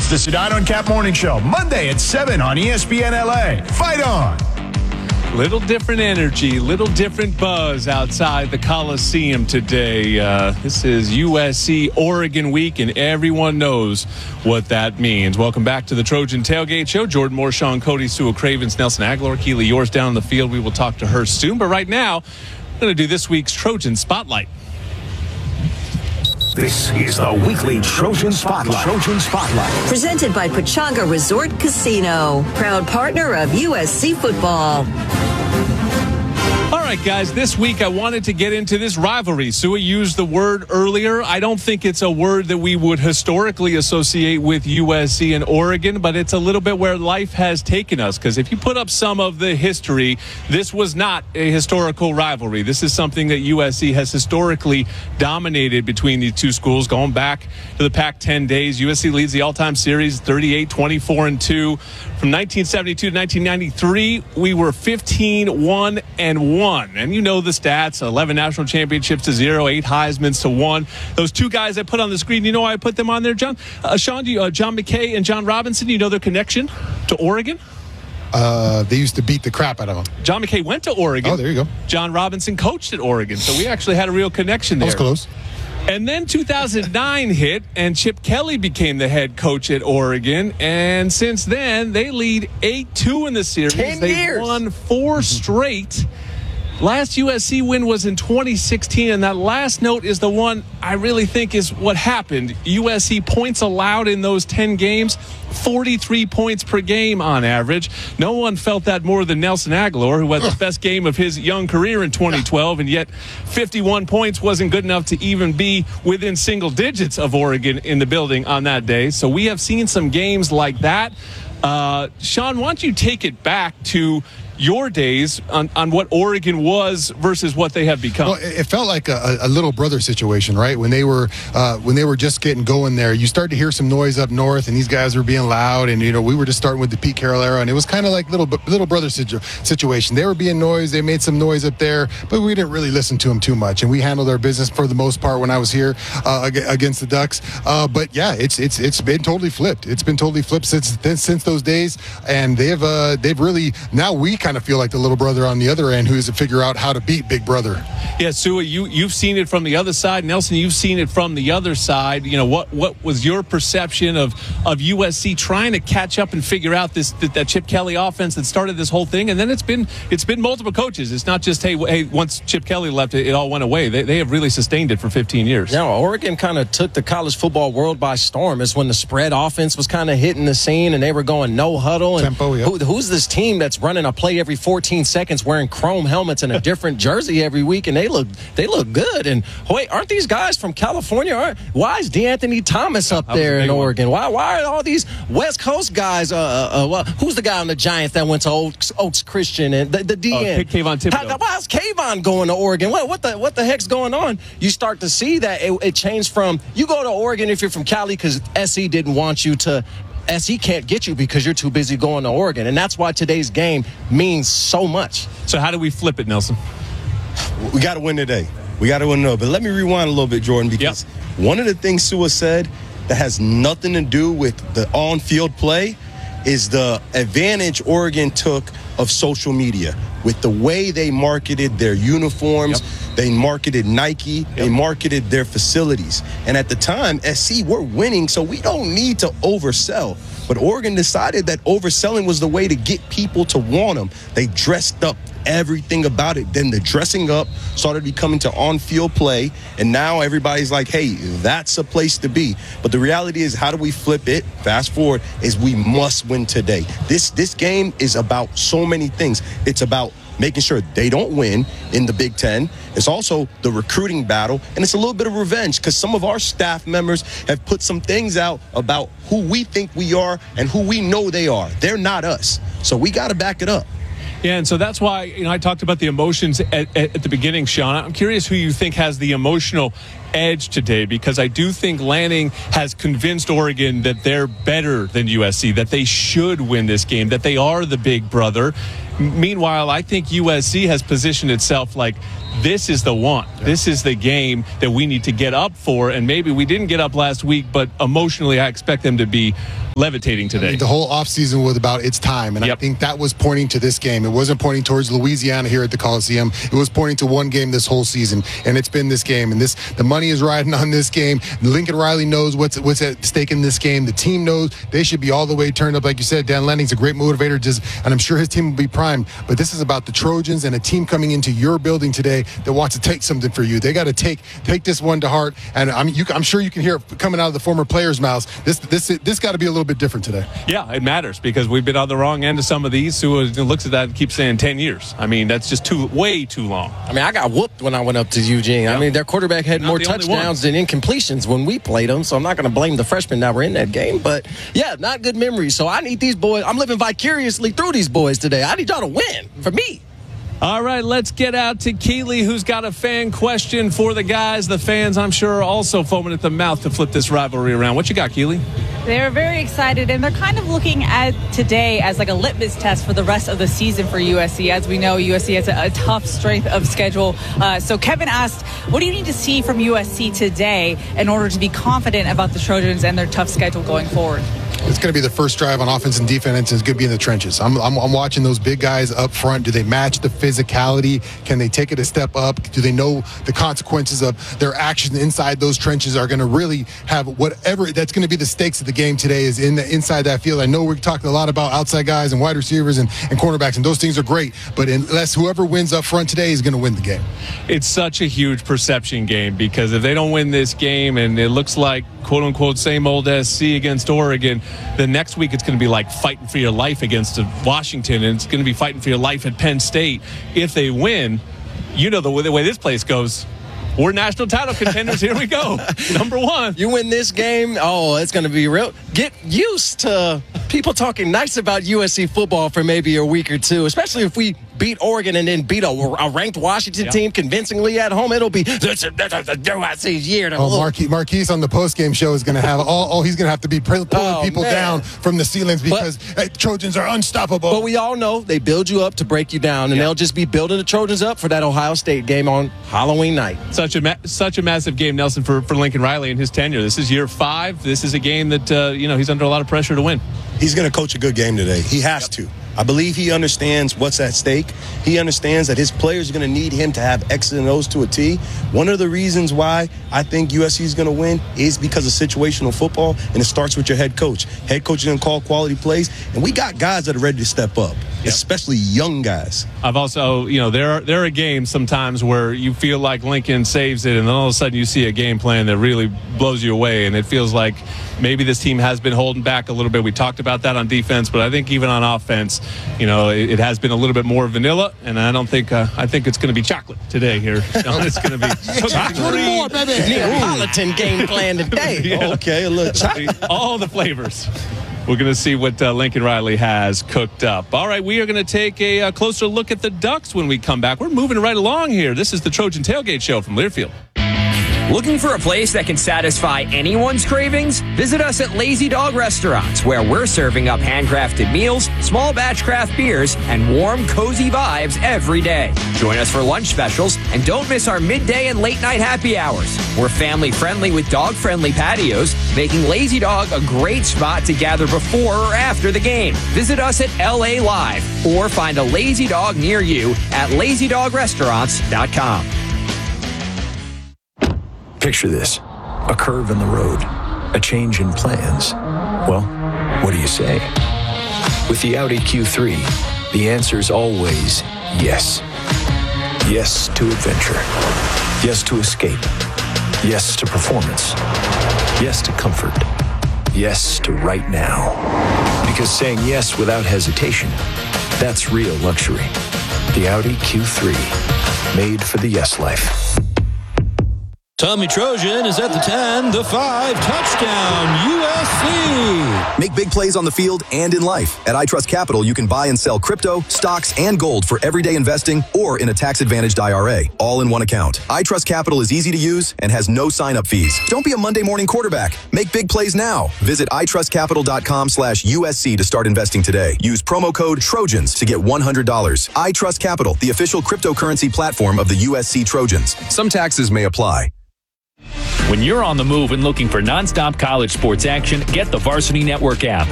It's the Sedano and Cap Morning Show, Monday at 7 on ESPN LA. Fight on! Little different energy, little different buzz outside the Coliseum today. This is USC Oregon week, and everyone knows what that means. Welcome back to the Trojan Tailgate Show. Jordan Moore, Sean Cody, Sua Cravens, Nelson Aguilar, Keely Yours down in the field. We will talk to her soon. But right now, I'm going to do this week's Trojan Spotlight. This is the weekly Trojan Spotlight. Trojan Spotlight. Presented by Pechanga Resort Casino, proud partner of USC football. All right, guys, this week I wanted to get into this rivalry. Sua used the word earlier. I don't think it's a word that we would historically associate with USC and Oregon, but it's a little bit where life has taken us, because if you put up some of the history, this was not a historical rivalry. This is something that USC has historically dominated between these two schools. Going back to the Pac-10 days, USC leads the all-time series 38-24-2. From 1972 to 1993, we were 15-1-1. And you know the stats, 11 national championships to 0, 8 Heismans to 1. Those two guys I put on the screen, you know why I put them on there, John? Sean, John McKay and John Robinson, you know their connection to Oregon? They used to beat the crap out of them. John McKay went to Oregon. Oh, there you go. John Robinson coached at Oregon. So we actually had a real connection there. That was close. And then 2009 hit, and Chip Kelly became the head coach at Oregon. And since then, they lead 8-2 in the series. 10 They've years. won 4 straight. Last USC win was in 2016, and that last note is the one I really think is what happened. USC points allowed in those 10 games, 43 points per game on average. No one felt that more than Nelson Aguilar, who had the best game of his young career in 2012, and yet 51 points wasn't good enough to even be within single digits of Oregon in the building on that day. So we have seen some games like that. Sean, why don't you take it back to your days on what Oregon was versus what they have become? Well, it felt like a little brother situation, right? When they were just getting going there, you started to hear some noise up north, and these guys were being loud, and we were just starting with the Pete Carroll era, and it was kind of like little brother situation. They were being noise, they made some noise up there, but we didn't really listen to them too much, and we handled our business for the most part when I was here against the Ducks. But yeah, it's been totally flipped. It's been totally flipped since those days, and they've really, now we kind of feel like the little brother on the other end who's to figure out how to beat big brother. Yeah, Sua, you've seen it from the other side. Nelson, you've seen it from the other side. What was your perception of USC trying to catch up and figure out that Chip Kelly offense that started this whole thing? And then it's been multiple coaches. It's not just hey once Chip Kelly left, it all went away. They have really sustained it for 15 years. Yeah, Oregon kind of took the college football world by storm. It's when the spread offense was kind of hitting the scene, and they were going no huddle. And tempo, yeah. Who's this team that's running a play every 14 seconds, wearing chrome helmets and a different jersey every week, and they look good? And wait, aren't these guys from California? Why is DeAnthony Thomas up there in Oregon? Why are all these West Coast guys? Who's the guy on the Giants that went to Oaks Christian and the DN? Kayvon Thibodeau. Why's Kayvon going to Oregon? What the heck's going on? You start to see that it changed from you go to Oregon if you're from Cali because SC didn't want you to. SC can't get you because you're too busy going to Oregon. And that's why today's game means so much. So how do we flip it, Nelson? We got to win today. But let me rewind a little bit, Jordan, because one of the things Sua said that has nothing to do with the on-field play is the advantage Oregon took of social media with the way they marketed their uniforms. They marketed Nike. They marketed their facilities. And at the time, SC, we're winning, so we don't need to oversell. But Oregon decided that overselling was the way to get people to want them. They dressed up everything about it. Then the dressing up started becoming to on-field play, and now everybody's like, hey, that's a place to be. But the reality is, how do we flip it? Fast forward, is we must win today. This game is about so many things. It's about making sure they don't win in the Big Ten. It's also the recruiting battle, and it's a little bit of revenge because some of our staff members have put some things out about who we think we are and who we know they are. They're not us. So we got to back it up. Yeah, and so that's why I talked about the emotions at the beginning, Sean. I'm curious who you think has the emotional edge today, because I do think Lanning has convinced Oregon that they're better than USC, that they should win this game, that they are the big brother. Meanwhile, I think USC has positioned itself like this is the one. Yeah. This is the game that we need to get up for. And maybe we didn't get up last week, but emotionally I expect them to be levitating today. I mean, the whole offseason was about its time, and I think that was pointing to this game. It wasn't pointing towards Louisiana here at the Coliseum. It was pointing to one game this whole season, and it's been this game. And the money is riding on this game. Lincoln Riley knows what's at stake in this game. The team knows they should be all the way turned up. Like you said, Dan Lanning's a great motivator, and I'm sure his team will be primed. But this is about the Trojans and a team coming into your building today that wants to take something for you. They got to take this one to heart, and I'm sure you can hear it coming out of the former players' mouths. This got to be a little bit different today. Yeah, it matters because we've been on the wrong end of some of these. Who looks at that and keeps saying 10 years. I mean, that's just way too long. I mean, I got whooped when I went up to Eugene. Yeah. I mean, their quarterback had more touchdowns than incompletions when we played them, so I'm not going to blame the freshmen that were in that game. But, yeah, not good memories. So I need these boys. I'm living vicariously through these boys today. I need y'all to win for me. All right, let's get out to Keely, who's got a fan question for the guys. The fans, I'm sure, are also foaming at the mouth to flip this rivalry around. What you got, Keely? They're very excited, and they're kind of looking at today as like a litmus test for the rest of the season for USC. As we know, USC has a tough strength of schedule. So Kevin asked, what do you need to see from USC today in order to be confident about the Trojans and their tough schedule going forward? It's going to be the first drive on offense and defense, and it's going to be in the trenches. I'm watching those big guys up front. Do they match the physicality? Can they take it a step up? Do they know the consequences of their actions inside those trenches are going to really have whatever that's going to be the stakes of the game today is inside that field. I know we're talking a lot about outside guys and wide receivers and cornerbacks, and those things are great, but unless whoever wins up front today is going to win the game. It's such a huge perception game because if they don't win this game and it looks like quote-unquote same old SC against Oregon, the next week it's going to be like fighting for your life against Washington, and it's going to be fighting for your life at Penn State. If they win, you know the way this place goes. We're national title contenders. Here we go. Number one. You win this game, it's going to be real. Get used to people talking nice about USC football for maybe a week or two, especially if we beat Oregon and then beat a ranked Washington team convincingly at home. It'll be USC's year to look. Marquise on the postgame show is going to have he's going to have to be pulling people down from the ceilings because Trojans are unstoppable. But we all know they build you up to break you down, and they'll just be building the Trojans up for that Ohio State game on Halloween night. Such a massive game, Nelson, for Lincoln Riley and his tenure. This is year 5. This is a game that he's under a lot of pressure to win. He's going to coach a good game today. He has to. I believe he understands what's at stake. He understands that his players are going to need him to have X and O's to a T. One of the reasons why I think USC is going to win is because of situational football, and it starts with your head coach. Head coach is going to call quality plays, and we got guys that are ready to step up, especially young guys. I've also, there are games sometimes where you feel like Lincoln saves it, and then all of a sudden you see a game plan that really blows you away, and it feels like maybe this team has been holding back a little bit. We talked about that on defense, but I think even on offense, it has been a little bit more vanilla, and I don't think I think it's going to be chocolate today here. It's going to be more, baby. Neapolitan game plan today. Okay, look, all the flavors. We're going to see what Lincoln Riley has cooked up. All right, we are going to take a closer look at the Ducks when we come back. We're moving right along here. This is the Trojan Tailgate Show from Learfield. Looking for a place that can satisfy anyone's cravings? Visit us at Lazy Dog Restaurants, where we're serving up handcrafted meals, small batch craft beers, and warm, cozy vibes every day. Join us for lunch specials, and don't miss our midday and late night happy hours. We're family friendly with dog friendly patios, making Lazy Dog a great spot to gather before or after the game. Visit us at LA Live, or find a Lazy Dog near you at lazydogrestaurants.com. Picture this, a curve in the road, a change in plans. Well, what do you say? With the Audi Q3, the answer's always yes. Yes to adventure. Yes to escape. Yes to performance. Yes to comfort. Yes to right now. Because saying yes without hesitation, that's real luxury. The Audi Q3, made for the yes life. Tommy Trojan is at the 10, the 5, touchdown, USC. Make big plays on the field and in life. At iTrust Capital, you can buy and sell crypto, stocks, and gold for everyday investing or in a tax-advantaged IRA, all in one account. iTrust Capital is easy to use and has no sign-up fees. Don't be a Monday morning quarterback. Make big plays now. Visit iTrustCapital.com/USC to start investing today. Use promo code TROJANS to get $100. iTrust Capital, the official cryptocurrency platform of the USC Trojans. Some taxes may apply. When you're on the move and looking for nonstop college sports action, get the Varsity Network app.